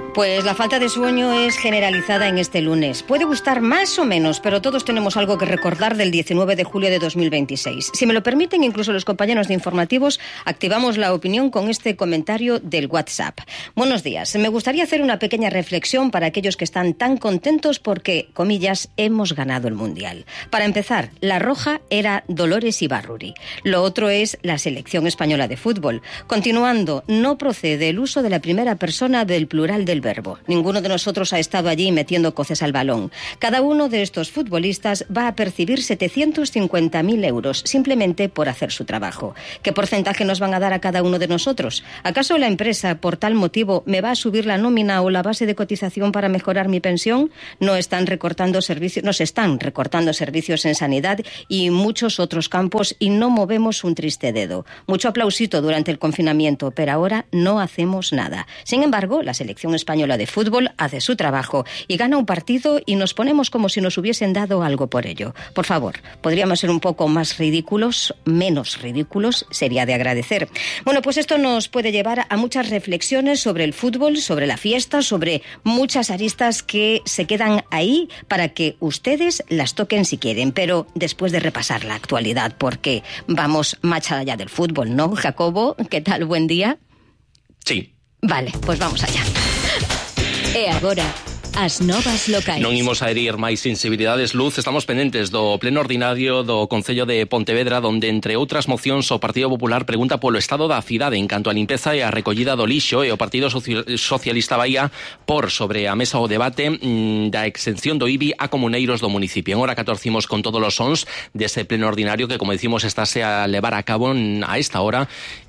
Pues la falta de sueño es generalizada en este lunes. Puede gustar más o menos, pero todos tenemos algo que recordar del 19 de julio de 2026. Si me lo permiten, incluso los compañeros de informativos, activamos la opinión con este comentario del WhatsApp. Buenos días. Me gustaría hacer una pequeña reflexión para aquellos que están tan contentos porque, comillas, hemos ganado el Mundial. Para empezar, la roja era Dolores Ibarruri. Lo otro es la selección española de fútbol. Continuando, no procede el uso de la primera persona del plural del verbo. Ninguno de nosotros ha estado allí metiendo coces al balón. Cada uno de estos futbolistas va a percibir 750.000 euros simplemente por hacer su trabajo. ¿Qué porcentaje nos van a dar a cada uno de nosotros? ¿Acaso la empresa, por tal motivo, me va a subir la nómina o la base de cotización para mejorar mi pensión? No se están recortando servicios en sanidad y muchos otros campos y no movemos un triste dedo. Mucho aplausito durante el confinamiento, pero ahora no hacemos nada. Sin embargo, la selección española de fútbol hace su trabajo y gana un partido y nos ponemos como si nos hubiesen dado algo por ello. Por favor, podríamos ser un poco más ridículos, menos ridículos, sería de agradecer. Bueno, pues esto nos puede llevar a muchas reflexiones sobre el fútbol, sobre la fiesta, sobre muchas aristas que se quedan ahí para que ustedes las toquen si quieren, pero después de repasar la actualidad, porque vamos más allá del fútbol, ¿no, Jacobo? ¿Qué tal? Buen día. Sí. Vale, pues vamos allá. E agora, as novas locais. Non imos a herir máis sensibilidades, Luz. Estamos pendentes do pleno ordinario do Concello de Pontevedra, onde, entre outras mocións, o Partido Popular pregunta polo estado da cidade en canto a limpeza e a recollida do lixo, e o Partido Socialista vai a por sobre a mesa o debate da exención do IBI a comuneiros do municipio. En hora 14 imos con todos os sons dese pleno ordinario que, como decimos, estáse a levar a cabo a esta hora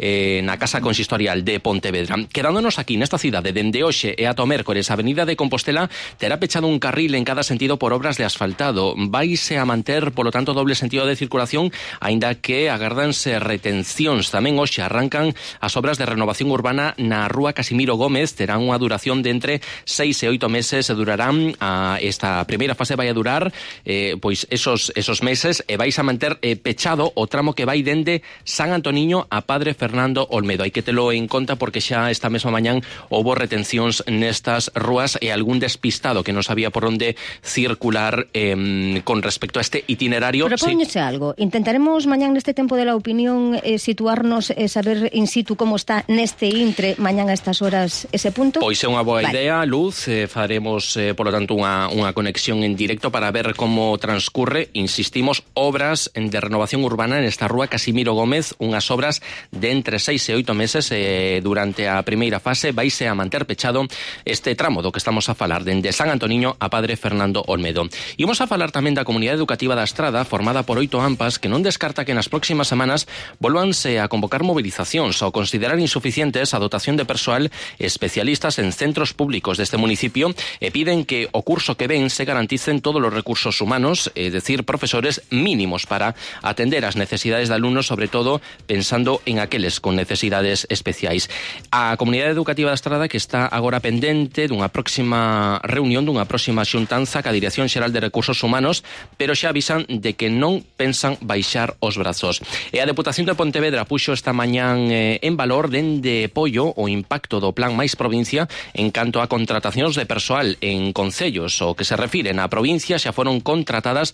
na Casa Consistorial de Pontevedra. Quedándonos aquí nesta cidade dende hoxe e ata o mércores, a Avenida de Compostela terá pechado un carril en cada sentido por obras de asfaltado. Vaise a manter, polo tanto, doble sentido de circulación, aínda que agárdanse retencións. Tamén hoxe arrancan as obras de renovación urbana na Rúa Casimiro Gómez. Terán unha duración de entre 6 e 8 meses e durarán, esta primeira fase vai a durar pois esos meses, e vais a manter pechado o tramo que vai dende San Antoniño a Padre Fernando Olmedo. Hai que telo en conta porque xa esta mesma mañán houbo retencións nestas rúas e algún despistado que non sabía por onde circular con respecto a este itinerario. Propóñese algo. Intentaremos mañán neste tempo de la opinión situarnos e saber in situ como está neste intre mañán a estas horas ese punto. Pois é unha boa idea, Luz. Faremos, polo tanto, unha conexión en directo para ver como transcurre, insistimos, obras de renovación urbana nesta Rúa Casimiro Gómez, unhas obras de entre 6 e 8 meses. Durante a primeira fase vaise a manter pechado este tramo do que estamos a falar, dende San Antoniño a Padre Fernando Olmedo. Imos a falar tamén da Comunidade Educativa da Estrada, formada por 8 AMPAs, que non descarta que nas próximas semanas volvanse a convocar movilizacións ao considerar insuficientes a dotación de persoal especialistas en centros públicos deste municipio, e piden que o curso que ven se garanticen todos os recursos humanos, é dicir, profesores mínimos para atender as necesidades de alumnos, sobre todo pensando en aqueles con necesidades especiais. A Comunidade Educativa da Estrada, que está agora pendente dunha próxima reunión, dunha próxima xuntanza ca Dirección Xeral de Recursos Humanos, pero xa avisan de que non pensan baixar os brazos. E a Deputación de Pontevedra puxo esta mañán en valor dende Pollo o impacto do Plan Máis Provincia en canto a contratacións de persoal en concellos. O que se refire na provincia, xa foron contratadas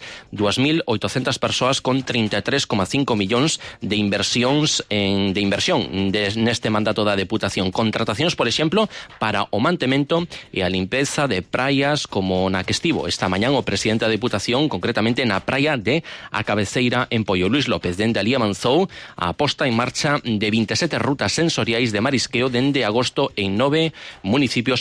2.800 persoas con 33,5 millóns de inversión neste mandato da Deputación. Contratacións, por exemplo, para o mantemento e a limpeza de praias como na que estivo esta mañán o presidente da Deputación, concretamente na praia de A Cabeceira en Pollo. Luis López dende ali avanzou a posta en marcha de 27 rutas sensoriais de marisqueo dende agosto en 7 municipios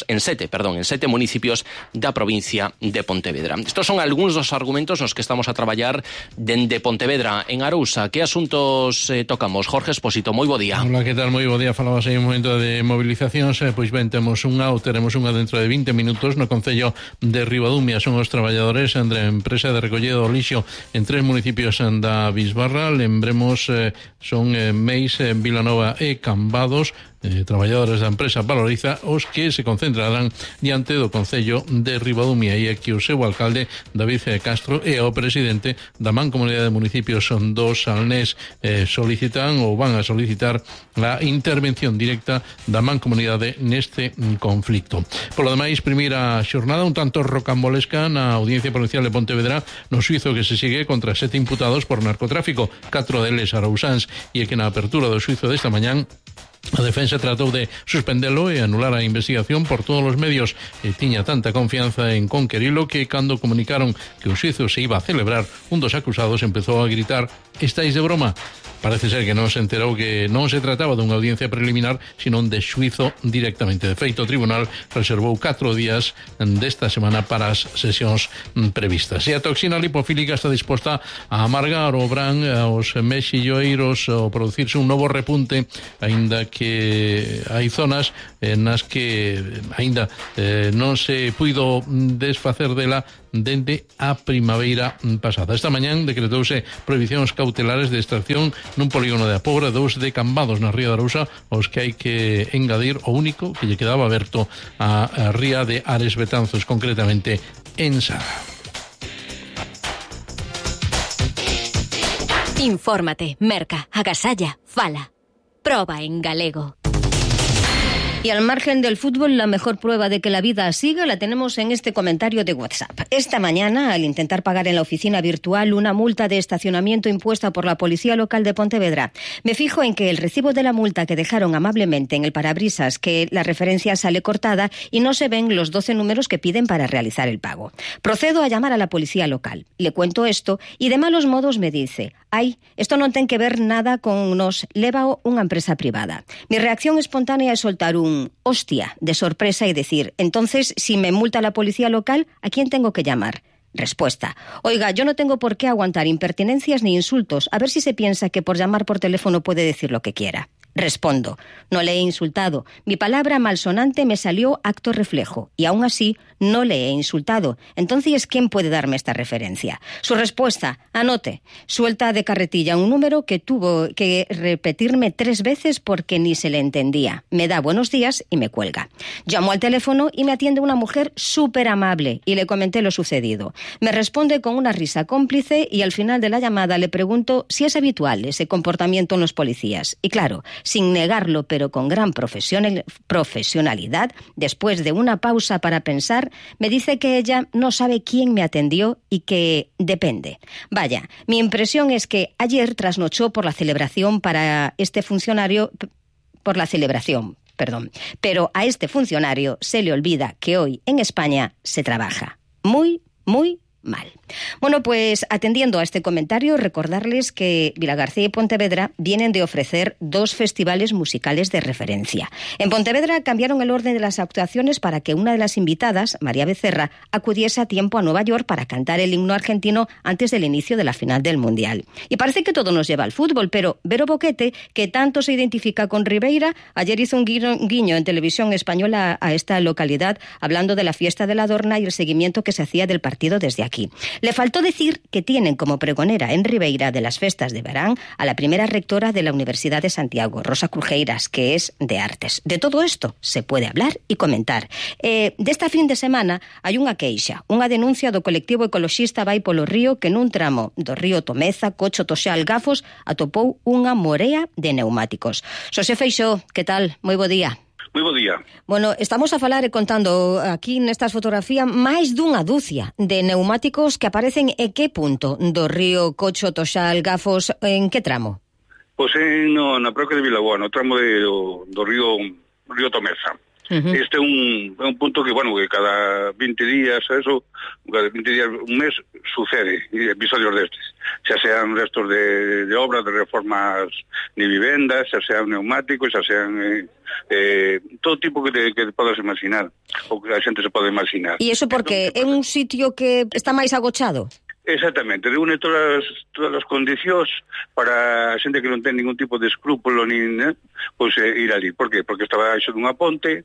da provincia de Pontevedra. Estos son algúns dos argumentos nos que estamos a traballar dende Pontevedra. En Arousa, que asuntos tocamos? Jorge Espósito, moi bo día. Hola, que tal? Moi bo día. Falabas aí un momento de movilizacións, pois ben, teremos unha dentro de 20 minutos no Concello de Ribadumia. Son os traballadores da empresa de recollida do lixo en 3 municipios da Bisbarra. Lembremos, son Meis, Vilanova e Cambados. traballadores da empresa Valoriza, os que se concentrarán diante do Concello de Ribadumia. E aquí o seu alcalde David Castro e o presidente da Mancomunidade de Municipios do Salnés solicitan ou van a solicitar a intervención directa da Mancomunidade neste conflicto. Polo demais, primeira xornada un tanto rocambolesca na Audiencia Provincial de Pontevedra no xuízo que se sigue contra 7 imputados por narcotráfico, 4 deles arousáns, e que na apertura do xuízo desta mañán a defensa tratou de suspendelo e anular a investigación por todos os medios e tiña tanta confianza en conquerilo que cando comunicaron que o xuízo se iba a celebrar, un dos acusados empezou a gritar: "Estáis de broma?". Parece ser que non se enterou que non se trataba dunha audiencia preliminar, sino de xuízo directamente. De feito, o tribunal reservou 4 días desta semana para as sesións previstas. E a toxina lipofílica está disposta a amargar o bran aos mexilloeiros ao producirse un novo repunte, aínda que hai zonas nas que aínda non se puido desfacer dela dende a primavera pasada. Esta mañán decretouse prohibicións cautelares de extracción nun polígono de A Pobra, 2 de Cambados na ría de Arousa, aos que hai que engadir o único que lle quedaba aberto a ría de Ares Betanzos, concretamente en Sara. Infórmate, merca, agasalla, fala. Proba en galego. Y al margen del fútbol, la mejor prueba de que la vida sigue la tenemos en este comentario de WhatsApp. Esta mañana, al intentar pagar en la oficina virtual una multa de estacionamiento impuesta por la Policía Local de Pontevedra, me fijo en que el recibo de la multa que dejaron amablemente en el parabrisas, que la referencia sale cortada y no se ven los 12 números que piden para realizar el pago. Procedo a llamar a la Policía Local. Le cuento esto y de malos modos me dice: "Ai, esto non ten que ver nada con nos, lévao unha empresa privada". Mi reacción espontánea es soltar un hostia de sorpresa y decir: entonces, si me multa la policía local, ¿a quién tengo que llamar? Respuesta: oiga, yo no tengo por qué aguantar impertinencias ni insultos, a ver si se piensa que por llamar por teléfono puede decir lo que quiera. Respondo: no le he insultado, mi palabra malsonante me salió acto reflejo, y aún así no le he insultado. Entonces, ¿quién puede darme esta referencia? Su respuesta: anote, suelta de carretilla un número que tuvo que repetirme 3 veces porque ni se le entendía. Me da buenos días y me cuelga. Llamo al teléfono y me atiende una mujer súper amable y le comenté lo sucedido. Me responde con una risa cómplice y al final de la llamada le pregunto si es habitual ese comportamiento en los policías. Y claro, sin negarlo, pero con gran profesionalidad, después de una pausa para pensar, me dice que ella no sabe quién me atendió y que depende. Vaya, mi impresión es que ayer trasnochó por la celebración para este funcionario, pero a este funcionario se le olvida que hoy en España se trabaja muy, muy mal. Bueno, pues atendiendo a este comentario, recordarles que Vilagarcía y Pontevedra vienen de ofrecer 2 festivales musicales de referencia. En Pontevedra cambiaron el orden de las actuaciones para que una de las invitadas, María Becerra, acudiese a tiempo a Nueva York para cantar el himno argentino antes del inicio de la final del Mundial. Y parece que todo nos lleva al fútbol, pero Vero Boquete, que tanto se identifica con Ribeira, ayer hizo un guiño en televisión española a esta localidad, hablando de la fiesta de la Dorna y el seguimiento que se hacía del partido desde aquí. Le faltó decir que tienen como pregonera en Ribeira de las festas de verán a la primera rectora de la Universidad de Santiago, Rosa Crujeiras, que es de artes. De todo esto se puede hablar y comentar. Desta fin de semana hai unha queixa, unha denuncia do colectivo ecoloxista Vai polo Río que nun tramo do río Tomeza, Cocho, Toxal, Gafos atopou unha morea de neumáticos. Xosé Feixó, que tal? Moi bo día. Moi bo día. Bueno, estamos a falar e contando aquí nestas fotografías máis dunha dúcia de neumáticos que aparecen en que punto do río Cocho, Toxal, Gafos, en que tramo? Pois na parroquia de Vilaboa, no tramo do río Tomeza. Este é un punto que, bueno, que cada 20 días, cada 20 días, un mes, sucede episodios destes. Xa sean restos de obras, de reformas de vivendas, xa sean neumáticos, xa sean todo tipo que podas imaginar, ou que a xente se pode imaginar. E iso porque é un sitio que está máis agochado? Exactamente, reúne todas as condicións para a xente que non ten ningún tipo de escrúpulo pois ir ali. Por qué? Porque estaba baixo dunha ponte,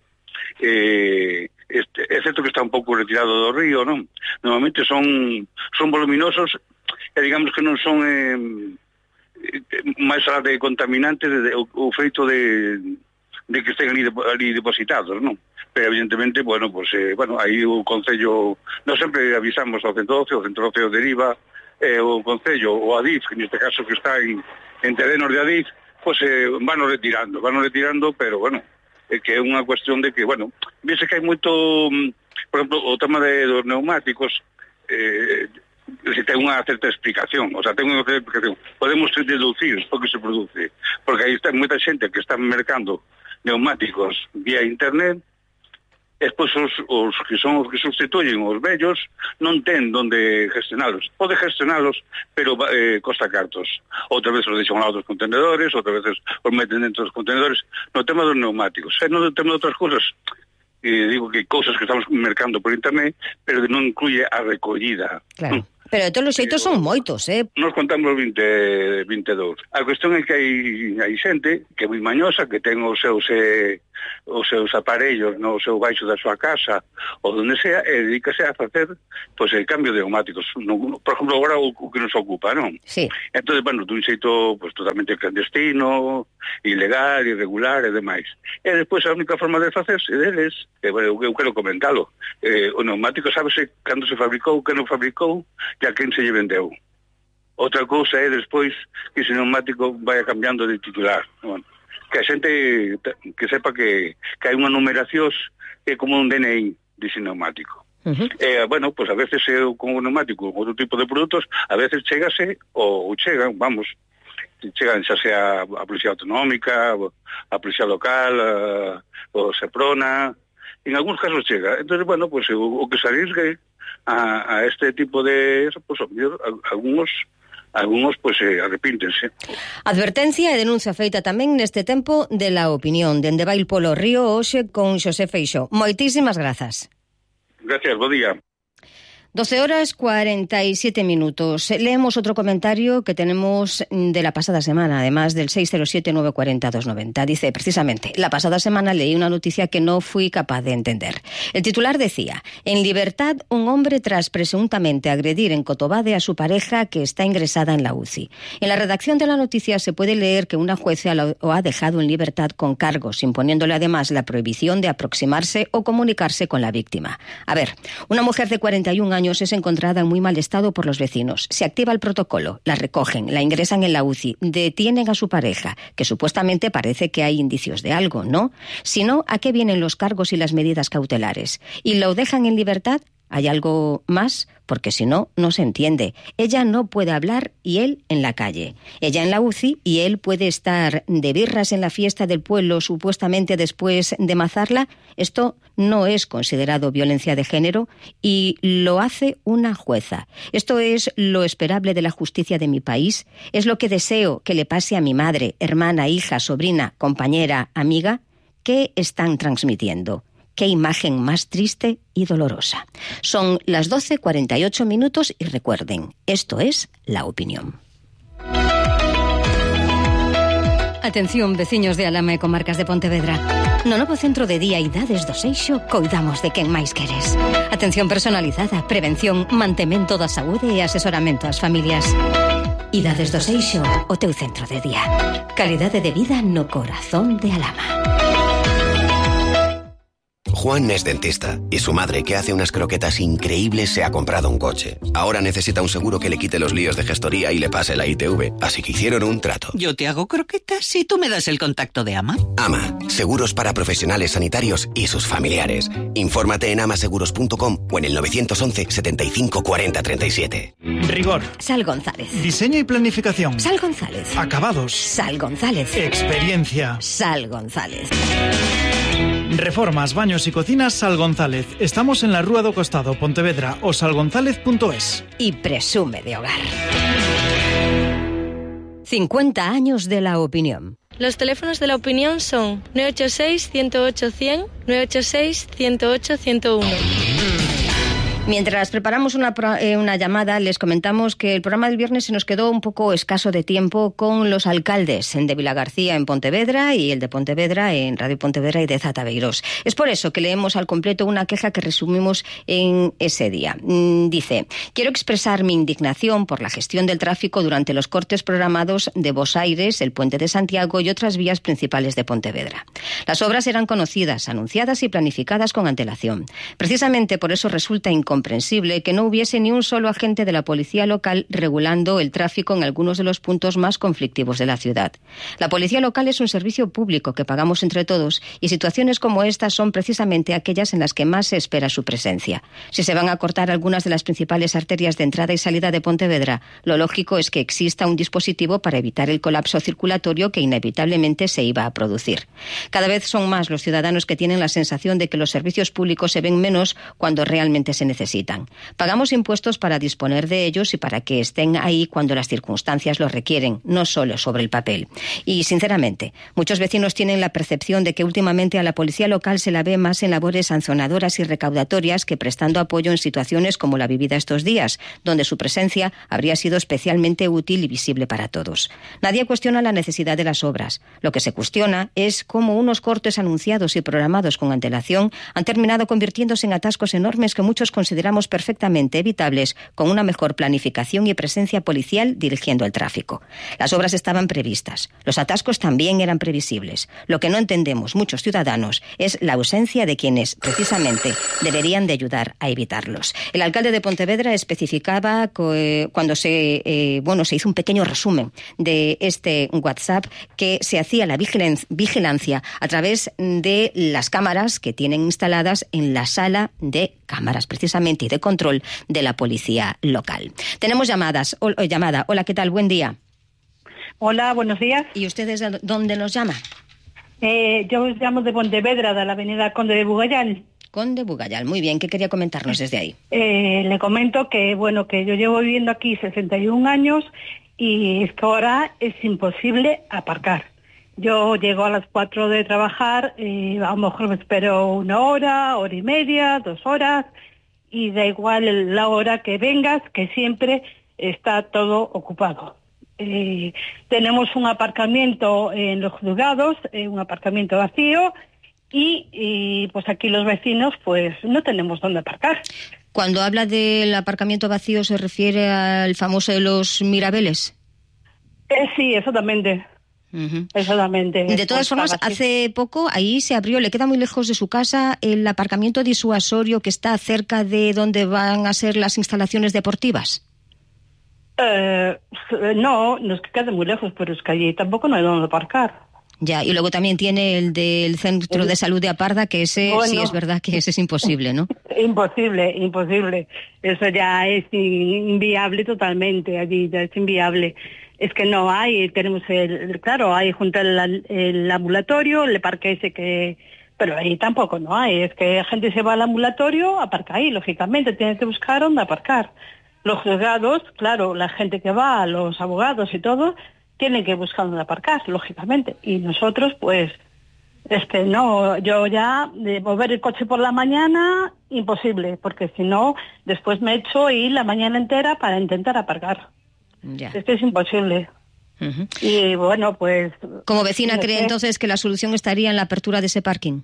é certo que está un pouco retirado do río, non? Normalmente son voluminosos e digamos que non son máis alá de contaminantes o feito de de que estén ali depositados, non? Pero evidentemente, bueno, aí o Concello, non sempre avisamos ao 112, o 112 o deriva, o Concello, o Adif, que neste caso que está en terrenos de Adif, van retirando, pero bueno, que é unha cuestión de que, bueno, vese que hai moito, por exemplo, o tema dos neumáticos, se ten unha certa explicación, podemos deducir o que se produce, porque aí está moita xente que está mercando neumáticos vía internet. Despois os que son os que sustituyen os vellos non ten onde gestionalos. Pode gestionalos, pero costa cartos. Outra vez os deixan ao lado dos contenedores, outra vez os meten dentro dos contenedores. No tema dos neumáticos. No tema de outras cousas, digo que cousas que estamos mercando por internet, pero non incluye a recollida. Claro. Pero de todos os xeitos son moitos, Nos contamos 22. A cuestión é que hai xente que é moi mañosa, que ten os seus aparellos no seu baixo da súa casa ou donde sea, e dedícase a facer el cambio de neumáticos. Por exemplo, agora o que nos ocupa, non? Sí. Entonces, bueno, dun xeito totalmente clandestino, ilegal, irregular e demais. E despois a única forma de facerse deles, eu quero comentalo, o neumático sábese cando se fabricou, que non fabricou, e a quen se lle vendeu. Outra cousa é despois que ese neumático vaya cambiando de titular. Bueno, que a xente que sepa que hai unha numeración que é como un DNI dese neumático. Bueno, a veces con un neumático, con outro tipo de produtos, a veces chegan xa sea a Policía Autonómica, a Policía Local, o Seprona, en algúns casos chega. Entonces, bueno, o que se arriesgue a este tipo de algunos arrepíntense. Advertencia e denuncia feita tamén neste tempo de La Opinión, dende Bail polo Río hoxe con Xosé Feixó. Moitísimas grazas. Gracias, bo día. 12:47. Leemos otro comentario que tenemos de la pasada semana, además del 607-940-290. Dice, precisamente, la pasada semana leí una noticia que no fui capaz de entender. El titular decía, en libertad un hombre tras presuntamente agredir en Cotobade a su pareja que está ingresada en la UCI. En la redacción de la noticia se puede leer que una jueza lo ha dejado en libertad con cargos, imponiéndole además la prohibición de aproximarse o comunicarse con la víctima. A ver, una mujer de 41 años es encontrada en muy mal estado por los vecinos. Se activa el protocolo, la recogen, la ingresan en la UCI, detienen a su pareja, que supuestamente parece que hay indicios de algo, ¿no? Si no, ¿a qué vienen los cargos y las medidas cautelares? ¿Y lo dejan en libertad? ¿Hay algo más? Porque si no, no se entiende. Ella no puede hablar y él en la calle. Ella en la UCI y él puede estar de birras en la fiesta del pueblo supuestamente después de mazarla. Esto no es considerado violencia de género y lo hace una jueza. Esto es lo esperable de la justicia de mi país. Es lo que deseo que le pase a mi madre, hermana, hija, sobrina, compañera, amiga. ¿Qué están transmitiendo? Qué imagen más triste y dolorosa. Son las 12:48 y recuerden, esto es La Opinión. Atención, veciños de Alama e comarcas de Pontevedra. No novo centro de día Idades do Seixo coidamos de quen máis queres. Atención personalizada, prevención, mantemento da saúde e asesoramento ás familias. Idades do Seixo, o teu centro de día. Calidade de vida no corazón de Alama. Juan es dentista y su madre, que hace unas croquetas increíbles, se ha comprado un coche. Ahora necesita un seguro que le quite los líos de gestoría y le pase la ITV, así que hicieron un trato. Yo te hago croquetas y tú me das el contacto de AMA. AMA, seguros para profesionales sanitarios y sus familiares. Infórmate en amaseguros.com o en el 911 75 40 37. Rigor. Sal González. Diseño y planificación. Sal González. Acabados. Sal González. Experiencia. Sal González. Reformas, baños y cocinas Sal González. Estamos en la Rúa do Costado, Pontevedra, o salgonzález.es. Y presume de hogar. 50 años de La Opinión. Los teléfonos de La Opinión son 986-108-100, 986-108-101. Mientras preparamos una llamada, les comentamos que el programa del viernes se nos quedó un poco escaso de tiempo con los alcaldes de Vilagarcía en Pontevedra y el de Pontevedra en Radio Pontevedra y de Zatabeirós. Es por eso que leemos al completo una queja que resumimos en ese día. Dice: quiero expresar mi indignación por la gestión del tráfico durante los cortes programados de Bos Aires, el Puente de Santiago y otras vías principales de Pontevedra. Las obras eran conocidas, anunciadas y planificadas con antelación. Precisamente por eso resulta incomprensible que no hubiese ni un solo agente de la policía local regulando el tráfico en algunos de los puntos más conflictivos de la ciudad. La policía local es un servicio público que pagamos entre todos y situaciones como estas son precisamente aquellas en las que más se espera su presencia. Si se van a cortar algunas de las principales arterias de entrada y salida de Pontevedra, lo lógico es que exista un dispositivo para evitar el colapso circulatorio que inevitablemente se iba a producir. Cada vez son más los ciudadanos que tienen la sensación de que los servicios públicos se ven menos cuando realmente se necesitan. Pagamos impuestos para disponer de ellos y para que estén ahí cuando las circunstancias lo requieren, no solo sobre el papel. Y, sinceramente, muchos vecinos tienen la percepción de que últimamente a la policía local se la ve más en labores sancionadoras y recaudatorias que prestando apoyo en situaciones como la vivida estos días, donde su presencia habría sido especialmente útil y visible para todos. Nadie cuestiona la necesidad de las obras. Lo que se cuestiona es cómo unos cortes anunciados y programados con antelación han terminado convirtiéndose en atascos enormes que muchos consideramos perfectamente evitables con una mejor planificación y presencia policial dirigiendo el tráfico. Las obras estaban previstas, los atascos también eran previsibles. Lo que no entendemos muchos ciudadanos es la ausencia de quienes, precisamente, deberían de ayudar a evitarlos. El alcalde de Pontevedra especificaba cuando se hizo un pequeño resumen de este WhatsApp que se hacía la vigilancia a través de las cámaras que tienen instaladas en la sala de cámaras precisamente y de control de la policía local. Tenemos llamada. Hola, ¿qué tal? Buen día. Hola, buenos días. ¿Y usted desde dónde nos llama? Yo os llamo de Pontevedra, de la avenida Conde de Bugallal. Conde Bugallal, muy bien. ¿Qué quería comentarnos desde ahí? Le comento que yo llevo viviendo aquí 61 años y es que ahora es imposible aparcar. Yo llego a las 4 de trabajar, a lo mejor me espero 1 hora, hora y media, 2 horas, y da igual la hora que vengas, que siempre está todo ocupado. Tenemos un aparcamiento en los juzgados, un aparcamiento vacío, y pues aquí los vecinos pues no tenemos dónde aparcar. Cuando habla del aparcamiento vacío, ¿se refiere al famoso de los Mirabeles? Sí, exactamente. Uh-huh. Exactamente. De todas formas, hace poco ahí se abrió, le queda muy lejos de su casa, el aparcamiento disuasorio que está cerca de donde van a ser las instalaciones deportivas. No es que quede muy lejos, pero es que allí tampoco no hay donde aparcar. Ya, y luego también tiene el del Centro de Salud de Aparda, que ese sí es verdad que ese es imposible, ¿no? Imposible. Eso ya es inviable totalmente, allí ya es inviable. Es que no hay, tenemos hay junto el ambulatorio, el parque ese que... Pero ahí tampoco no hay, es que la gente se va al ambulatorio, aparca ahí, lógicamente, tiene que buscar dónde aparcar. Los juzgados, claro, la gente que va, los abogados y todo, tienen que buscar dónde aparcar, lógicamente. Y nosotros, pues, es que no, yo ya, de mover el coche por la mañana, imposible, porque si no, después me echo y la mañana entera para intentar aparcar. Ya. Es que es imposible. Uh-huh. Y bueno, pues... Como vecina, ¿cree entonces que la solución estaría en la apertura de ese parking?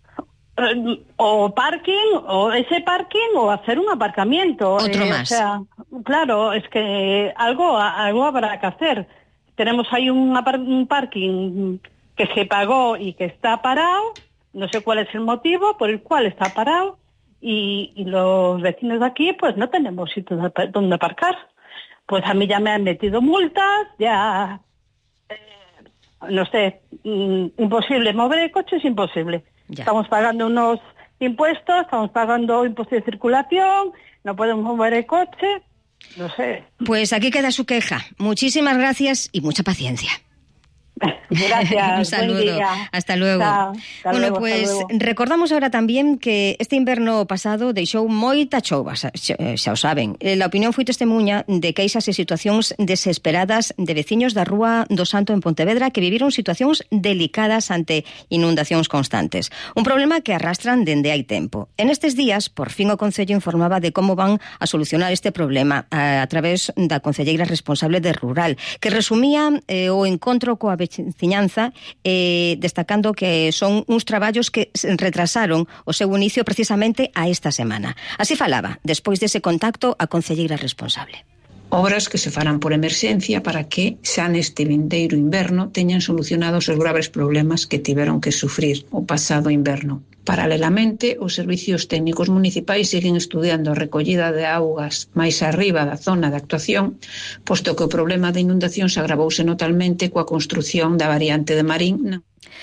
O parking, o ese parking, o hacer un aparcamiento. Otro más. O sea, claro, es que algo habrá que hacer. Tenemos ahí un parking que se pagó y que está parado. No sé cuál es el motivo por el cual está parado. Y los vecinos de aquí, pues no tenemos sitio donde aparcar. Pues a mí ya me han metido multas, ya, no sé, imposible. Mover el coche es imposible. Ya. Estamos pagando unos impuestos, estamos pagando impuestos de circulación, no podemos mover el coche, no sé. Pues aquí queda su queja. Muchísimas gracias y mucha paciencia. Gracias. Un saludo. Buen día. Hasta luego. Chao. Hasta luego, Pues hasta luego. recordamos ahora tamén que este inverno pasado deixou moita chova, xa o saben. La opinión foi testemunha de queixas e situacións desesperadas de veciños da Rúa do Santo en Pontevedra que viviron situacións delicadas ante inundacións constantes. Un problema que arrastran dende hai tempo. En estes días, por fin o Concello informaba de como van a solucionar este problema a través da concelleira responsable de Rural, que resumía o encontro coa veciñanza destacando que son uns traballos que retrasaron o seu inicio precisamente a esta semana. Así falaba, despois dese contacto, a concelleira responsable. Obras que se farán por emerxencia para que xa neste vindeiro inverno teñan solucionados os graves problemas que tiveron que sufrir o pasado inverno. Paralelamente, os servicios técnicos municipais siguen estudiando a recollida de augas máis arriba da zona de actuación, posto que o problema de inundación se agravouse notablemente coa construción da variante de Marín.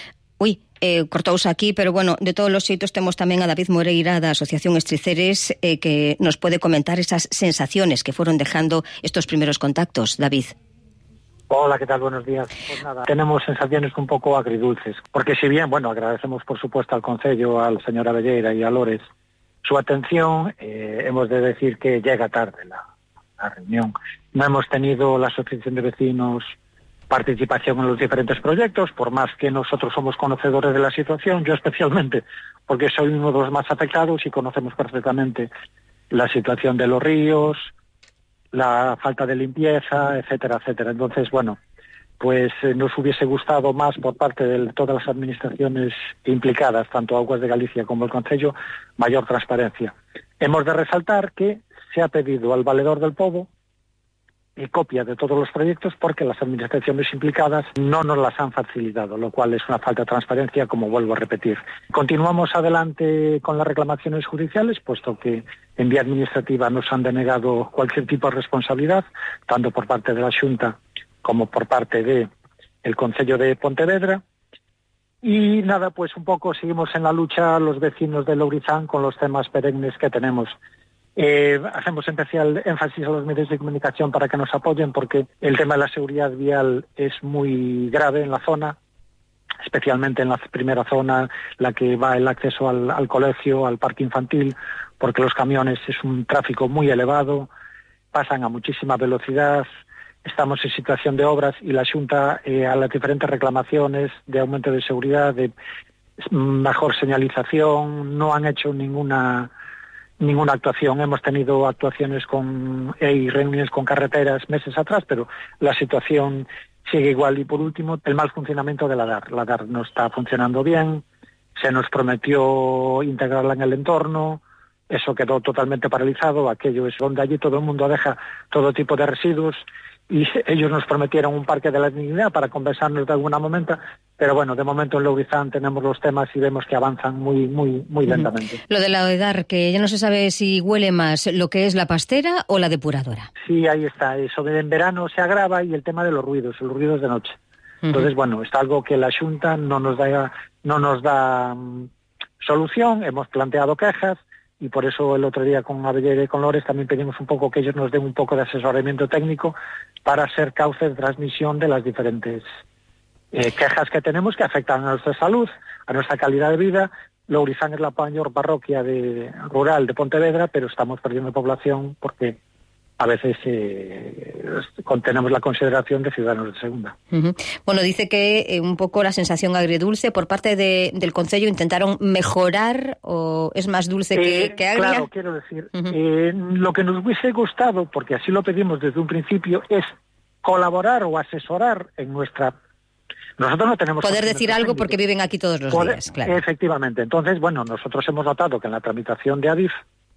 Cortouse aquí, pero bueno, de todos os xeitos temos tamén a David Moreira da Asociación Estriceres que nos pode comentar esas sensaciones que foron dejando estos primeros contactos. David. Hola, ¿qué tal? Buenos días. Pues nada, tenemos sensaciones un poco agridulces, porque si bien, bueno, agradecemos por supuesto al Concello, al señor Abelleira y a Lores su atención, hemos de decir que llega tarde la reunión. No hemos tenido la Asociación de Vecinos participación en los diferentes proyectos, por más que nosotros somos conocedores de la situación, yo especialmente, porque soy uno de los más afectados y conocemos perfectamente la situación de los ríos, la falta de limpieza, etcétera, etcétera. Entonces, bueno, pues nos hubiese gustado más por parte de todas las administraciones implicadas, tanto Aguas de Galicia como el Concello, mayor transparencia. Hemos de resaltar que se ha pedido al Valedor del Pobo copia de todos los proyectos porque las administraciones implicadas no nos las han facilitado, lo cual es una falta de transparencia, como vuelvo a repetir. Continuamos adelante con las reclamaciones judiciales, puesto que en vía administrativa nos han denegado cualquier tipo de responsabilidad, tanto por parte de la Xunta como por parte del Concello de Pontevedra. Y nada, pues un poco seguimos en la lucha los vecinos de Lourizán con los temas perennes que tenemos. Hacemos especial énfasis a los medios de comunicación para que nos apoyen porque el tema de la seguridad vial es muy grave en la zona, especialmente en la primera zona, la que va el acceso al colegio, al parque infantil, porque los camiones es un tráfico muy elevado, pasan a muchísima velocidad, estamos en situación de obras y la Xunta a las diferentes reclamaciones de aumento de seguridad, de mejor señalización, no han hecho ninguna actuación. Hemos tenido actuaciones y reuniones con carreteras meses atrás, pero la situación sigue igual. Y por último, el mal funcionamiento de la DAR. La DAR no está funcionando bien, se nos prometió integrarla en el entorno, eso quedó totalmente paralizado, aquello es donde allí todo el mundo deja todo tipo de residuos, y ellos nos prometieron un parque de la dignidad para compensarnos de alguna momento, pero bueno, de momento en Lourizán tenemos los temas y vemos que avanzan muy lentamente. Lo de la OEDAR, que ya no se sabe si huele más lo que es la pastera o la depuradora. Sí, ahí está, eso en verano se agrava y el tema de los ruidos de noche. Entonces, bueno, es algo que la Xunta no nos da solución, hemos planteado quejas, y por eso el otro día con Abelleira y con Lores también pedimos un poco que ellos nos den un poco de asesoramiento técnico para ser cauce de transmisión de las diferentes quejas que tenemos que afectan a nuestra salud, a nuestra calidad de vida. Lourizán es la mayor parroquia rural de Pontevedra, pero estamos perdiendo población porque a veces tenemos la consideración de ciudadanos de segunda. Bueno, dice que un poco la sensación agridulce por parte del Concello, intentaron mejorar o es más dulce que agria. Claro, quiero decir, lo que nos hubiese gustado, porque así lo pedimos desde un principio, es colaborar o asesorar en nuestra... Nosotros no tenemos... Poder decir algo porque viven aquí todos los días, claro. Efectivamente. Entonces, bueno, nosotros hemos notado que en la tramitación de ADIF,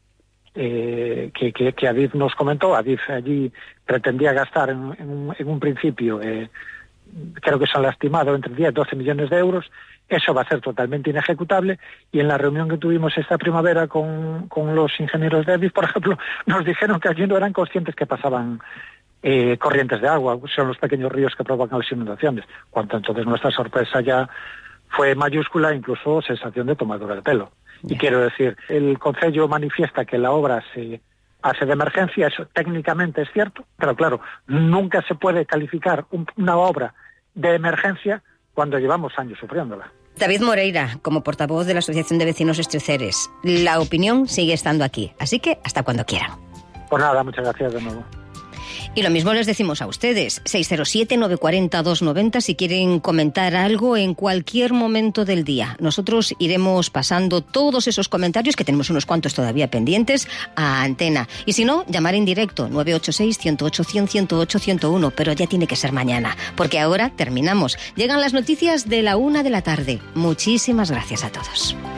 que Adif nos comentó, Adif allí pretendía gastar en un principio, creo que se han estimado entre 10 y 12 millones de euros, eso va a ser totalmente inejecutable, y en la reunión que tuvimos esta primavera con los ingenieros de Adif, por ejemplo, nos dijeron que allí no eran conscientes que pasaban corrientes de agua, son los pequeños ríos que provocan las inundaciones, cuando entonces nuestra sorpresa ya fue mayúscula, incluso sensación de tomadura de pelo. Y quiero decir, el Concello manifiesta que la obra se hace de emergencia, eso técnicamente es cierto, pero claro, nunca se puede calificar una obra de emergencia cuando llevamos años sufriéndola. David Moreira, como portavoz de la Asociación de Vecinos Estreceres, la opinión sigue estando aquí, así que hasta cuando quieran. Pues nada, muchas gracias de nuevo. Y lo mismo les decimos a ustedes, 607-940-290 si quieren comentar algo en cualquier momento del día. Nosotros iremos pasando todos esos comentarios, que tenemos unos cuantos todavía pendientes, a antena. Y si no, llamar en directo, 986-108-100-108-101, pero ya tiene que ser mañana, porque ahora terminamos. Llegan las noticias de la 1 de la tarde. Muchísimas gracias a todos.